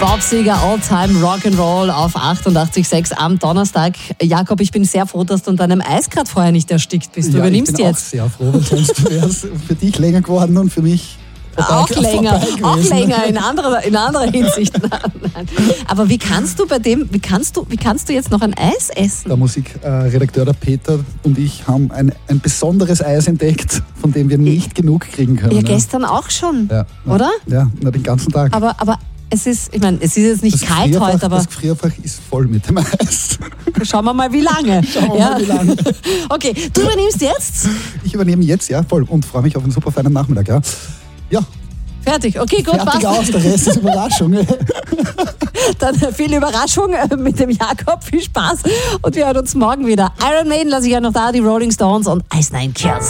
Bobsieger All-Time Rock'n'Roll auf 88.6 am Donnerstag. Jakob, ich bin sehr froh, dass du an deinem Eis gerade vorher nicht erstickt bist. Du übernimmst jetzt. Ich bin auch sehr froh, weil sonst wäre es für dich länger geworden und für mich auch länger, in anderer Hinsicht. Nein. Aber wie kannst du jetzt noch ein Eis essen? Der Musikredakteur, der Peter und ich haben ein besonderes Eis entdeckt, von dem wir nicht genug kriegen können. Ja, gestern auch schon, ja, oder? Ja, den ganzen Tag. Aber es ist jetzt nicht kalt heute, aber... Das Gefrierfach ist voll mit dem Eis. Schauen wir mal, wie lange. Okay, du übernimmst jetzt? Ich übernehme jetzt, ja, voll. Und freue mich auf einen super feinen Nachmittag, ja. Ja. Fertig, okay, gut, passt. Fertig aus, der Rest ist Überraschung. Dann viel Überraschung mit dem Jakob, viel Spaß und wir hören uns morgen wieder. Iron Maiden lasse ich ja noch da, die Rolling Stones und Ice Nine Kills.